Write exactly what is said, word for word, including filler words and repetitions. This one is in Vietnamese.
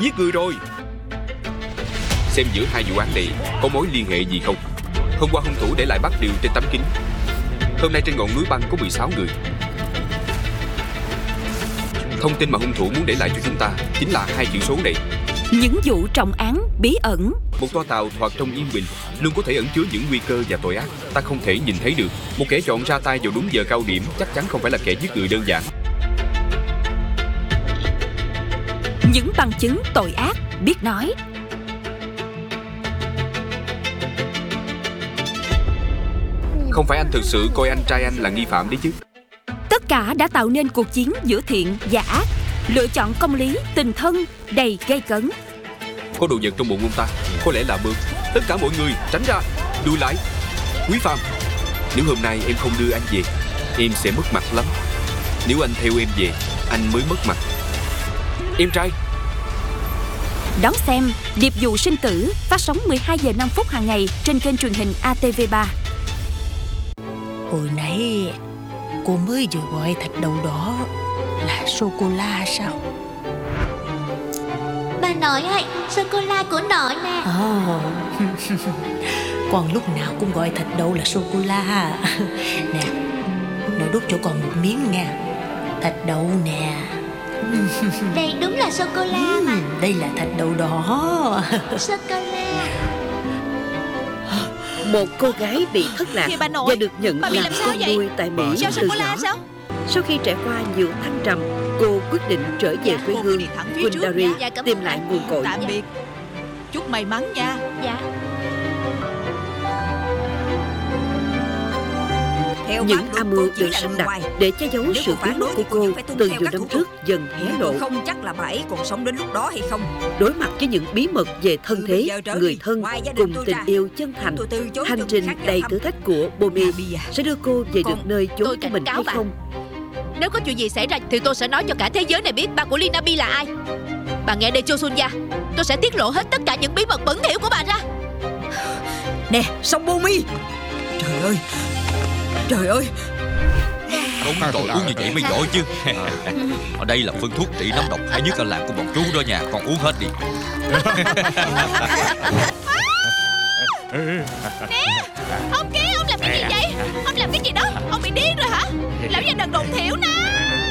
giết người rồi. Xem giữa hai vụ án này có mối liên hệ gì không? Hôm qua hung thủ để lại bát điều trên tấm kính. Hôm nay trên ngọn núi băng có mười sáu người. Thông tin mà hung thủ muốn để lại cho chúng ta chính là hai chữ số này. Những vụ trọng án bí ẩn. Một toa tàu thoạt trong yên bình luôn có thể ẩn chứa những nguy cơ và tội ác ta không thể nhìn thấy được. Một kẻ chọn ra tay vào đúng giờ cao điểm chắc chắn không phải là kẻ giết người đơn giản. Những bằng chứng tội ác biết nói. Không phải anh thực sự coi anh trai anh là nghi phạm đấy chứ? Tất cả đã tạo nên cuộc chiến giữa thiện và ác, lựa chọn công lý, tình thân đầy gay cấn. Có đồ vật trong bụng ông ta, có lẽ là mượn. Tất cả mọi người tránh ra, lùi lại. Quý Phạm, nếu hôm nay em không đưa anh về, em sẽ mất mặt lắm. Nếu anh theo em về, anh mới mất mặt. Em trai. Đón xem Điệp vụ sinh tử phát sóng mười hai giờ năm phút hàng ngày trên kênh truyền hình A T V ba. Hồi nãy cô mới vừa gọi thạch đậu đỏ là sô-cô-la sao? Bà nội ơi, sô-cô-la của nội nè. Ồ, con lúc nào cũng gọi thạch đậu là sô-cô-la. Nè, nội đút cho con một miếng nha. Thạch đậu nè. Đây đúng là sô-cô-la mà. Đây là thạch đậu đỏ. Sô-cô-la. Một cô gái bị thất lạc và được nhận làm con nuôi tại Mỹ từ nhỏ. Sau khi trải qua nhiều thăng trầm, cô quyết định trở về quê hương Gundari tìm lại nguồn cội. Tạm biệt. Chúc may mắn nha. Dạ. Những âm mưu được sắp đặt để che giấu sự biến mất của cô từ nhiều năm trước dần hé lộ. Không chắc là bà ấy còn sống đến lúc đó hay không. Đối mặt với những bí mật về thân thế, người thân cùng tình yêu chân thành, hành trình đầy thử thách của Bomi sẽ đưa cô về được nơi chốn của mình hay không? Nếu có chuyện gì xảy ra thì tôi sẽ nói cho cả thế giới này biết ba của Lina Bi là ai. Bà nghe đây Chosunya, tôi sẽ tiết lộ hết tất cả những bí mật bẩn thỉu của bà ra. Nè, sông Bomi. Trời ơi, trời ơi. Đúng rồi, uống như vậy mới giỏi chứ. Ở đây là phân thuốc trị nấm độc hay nhất ở làng của bọn chú đó nha. Con uống hết đi. Nè, ông kia, ông làm cái gì vậy? Ông làm cái gì đó? Ông bị điên rồi hả? Lão già đần đồn thiểu nè.